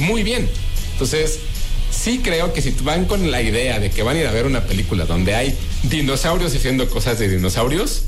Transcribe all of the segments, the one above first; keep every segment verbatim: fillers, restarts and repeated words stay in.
muy bien. Entonces, sí creo que si van con la idea de que van a ir a ver una película donde hay dinosaurios haciendo cosas de dinosaurios,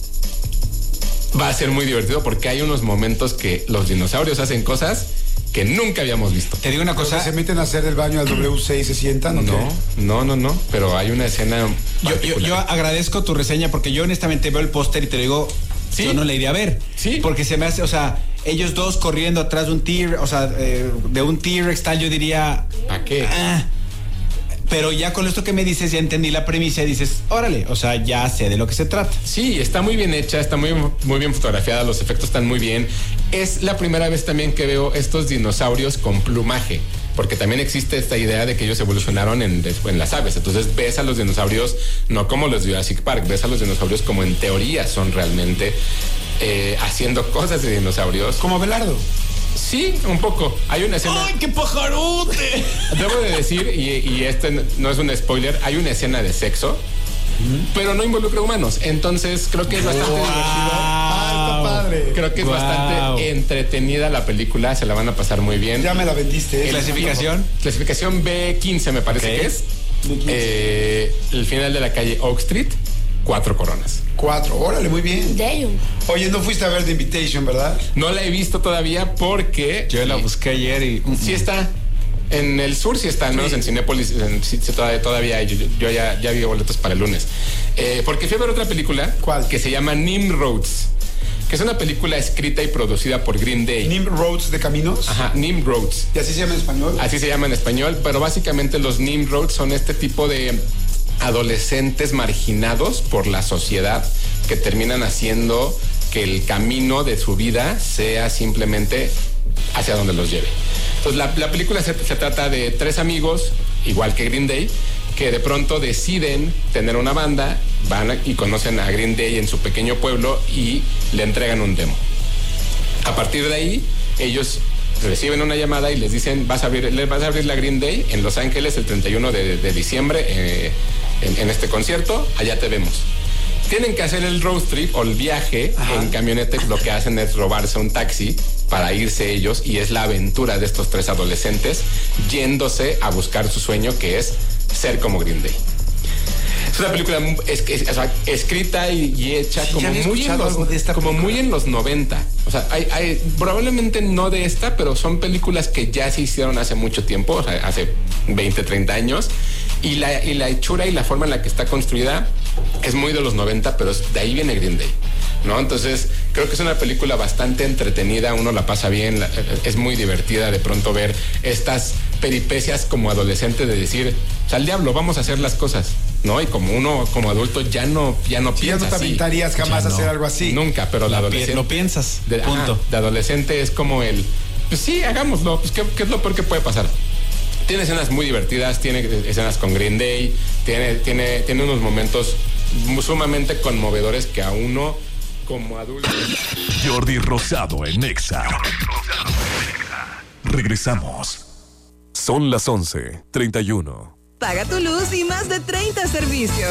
va a ser muy divertido porque hay unos momentos que los dinosaurios hacen cosas que nunca habíamos visto. Te digo una cosa. ¿Se meten a hacer el baño al W C y se sientan? ¿O no, qué? no, no, no, pero hay una escena yo, yo, yo agradezco tu reseña porque yo honestamente veo el póster y te digo, ¿sí? Yo no la iría a ver. Sí. Porque se me hace, o sea, ellos dos corriendo atrás de un T-Rex, o sea, eh, de un T-Rex tal, yo diría... ¿A qué? Ah, pero ya con esto que me dices, ya entendí la premisa y dices, órale, o sea, ya sé de lo que se trata. Sí, está muy bien hecha, está muy, muy bien fotografiada, los efectos están muy bien. Es la primera vez también que veo estos dinosaurios con plumaje, porque también existe esta idea de que ellos evolucionaron en, en las aves. Entonces ves a los dinosaurios no como los de Jurassic Park, ves a los dinosaurios como en teoría son realmente eh, haciendo cosas de dinosaurios. Como Belardo. Sí, un poco. Hay una escena... ¡Ay, qué pajarote! Debo de decir, y, y este no es un spoiler, hay una escena de sexo, ¿Mm? pero no involucra humanos. Entonces creo que es bastante wow. divertido. ¡Ay, está padre! Creo que es wow. bastante entretenida la película, se la van a pasar muy bien. Ya me la vendiste. ¿eh? ¿Clasificación? Clasificación B quince me parece okay. que es. Eh, el final de la calle Oak Street, cuatro coronas. Cuatro, órale, muy bien. Damn. Oye, no fuiste a ver The Invitation, ¿verdad? No la he visto todavía porque... Yo la busqué ayer y... Sí está. En el sur sí está, ¿no? Sí. En Cinépolis en, sí, todavía, todavía hay. Yo, yo ya, ya vi boletos para el lunes. Eh, porque fui a ver otra película. ¿Cuál? Que se llama Nimroads, que es una película escrita y producida por Green Day. ¿Nimroads de caminos? Ajá, Nimroads. ¿Y así se llama en español? Así se llama en español, pero básicamente los Nimroads son este tipo de adolescentes marginados por la sociedad que terminan haciendo que el camino de su vida sea simplemente hacia donde los lleve. Entonces la, la película se, se trata de tres amigos, igual que Green Day, que de pronto deciden tener una banda, van y conocen a Green Day en su pequeño pueblo y le entregan un demo. A partir de ahí, ellos reciben una llamada y les dicen, vas a abrir, les vas a abrir la Green Day en Los Ángeles el treinta y uno de, de diciembre eh, en, en este concierto, allá te vemos. Tienen que hacer el road trip o el viaje Ajá. en camioneta. Lo que hacen es robarse un taxi para irse ellos y es la aventura de estos tres adolescentes yéndose a buscar su sueño, que es ser como Green Day. Es una película es, es, o sea, escrita y, y hecha sí, como, muy en, los, de esta como muy en los noventa. O sea, hay, hay probablemente no de esta, pero son películas que ya se hicieron hace mucho tiempo, o sea, hace veinte, treinta años. Y la, y la hechura y la forma en la que está construida es muy de los noventa, pero de ahí viene Green Day, ¿no? Entonces, creo que es una película bastante entretenida, uno la pasa bien, la, es muy divertida de pronto ver estas peripecias como adolescente de decir, al diablo, vamos a hacer las cosas, ¿no? Y como uno, como adulto, ya no, ya no sí, piensa ya no te aventarías jamás a no. hacer algo así. Nunca, pero la, la adolescente... Lo piensas, de, punto. Ajá, de adolescente es como el, pues sí, hagámoslo, pues ¿qué, qué es lo peor que puede pasar? Tiene escenas muy divertidas, tiene escenas con Green Day, tiene, tiene, tiene unos momentos sumamente conmovedores que a uno como adulto... Jordi Rosado en Nexa. Regresamos. Son las once treinta y uno. Paga tu luz y más de treinta servicios.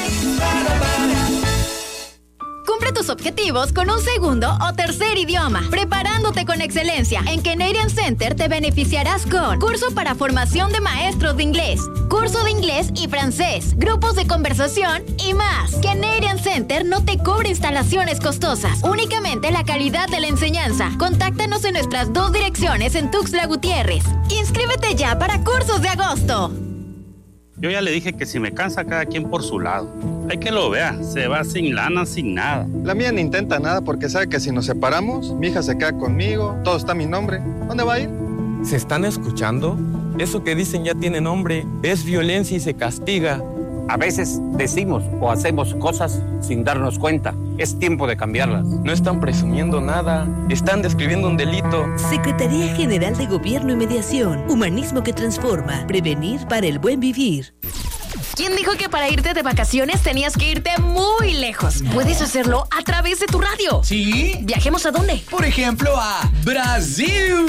Cumple tus objetivos con un segundo o tercer idioma, preparándote con excelencia. En Canadian Center te beneficiarás con curso para formación de maestros de inglés, curso de inglés y francés, grupos de conversación y más. Canadian Center no te cobra instalaciones costosas, únicamente la calidad de la enseñanza. Contáctanos en nuestras dos direcciones en Tuxtla Gutiérrez. Inscríbete ya para cursos de agosto. Yo ya le dije que si me cansa, cada quien por su lado. Hay que lo vea, se va sin lana, sin nada. La mía ni intenta nada porque sabe que si nos separamos, mi hija se queda conmigo, todo está a mi nombre. ¿Dónde va a ir? ¿Se están escuchando? Eso que dicen ya tiene nombre. Es violencia y se castiga. A veces decimos o hacemos cosas sin darnos cuenta. Es tiempo de cambiarlas. No están presumiendo nada. Están describiendo un delito. Secretaría General de Gobierno y Mediación. Humanismo que transforma. Prevenir para el buen vivir. ¿Quién dijo que para irte de vacaciones tenías que irte muy lejos? Puedes hacerlo a través de tu radio. ¿Sí? ¿Viajemos a dónde? Por ejemplo, a Brasil.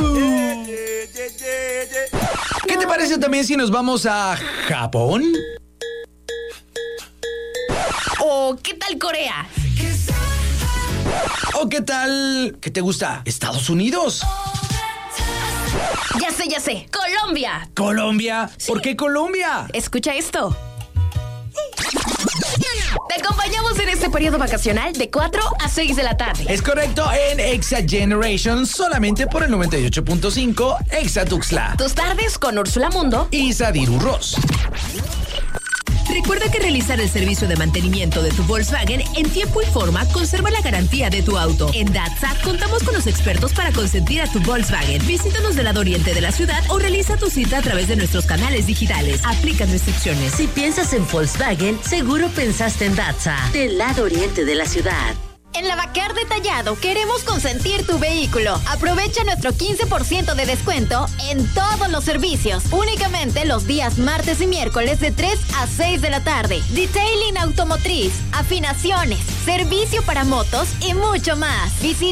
¿Qué te parece también si nos vamos a Japón? ¿O qué tal Corea? ¿O qué tal, qué te gusta, Estados Unidos? Ya sé, ya sé. Colombia. ¿Colombia? Sí. ¿Por qué Colombia? Escucha esto. Te acompañamos en este periodo vacacional de cuatro a seis de la tarde. Es correcto, en Exa Generation, solamente por el noventa y ocho punto cinco Exa Tuxtla. Tus tardes con Úrsula Mundo y Sadiru Ross. Recuerda que realizar el servicio de mantenimiento de tu Volkswagen en tiempo y forma conserva la garantía de tu auto. En Datsa contamos con los expertos para consentir a tu Volkswagen. Visítanos del lado oriente de la ciudad o realiza tu cita a través de nuestros canales digitales. Aplican restricciones. Si piensas en Volkswagen, seguro pensaste en Datsa, del lado oriente de la ciudad. En Lavacar Detallado queremos consentir tu vehículo. Aprovecha nuestro quince por ciento de descuento en todos los servicios. Únicamente los días martes y miércoles de tres a seis de la tarde. Detailing automotriz, afinaciones, servicio para motos y mucho más. Visita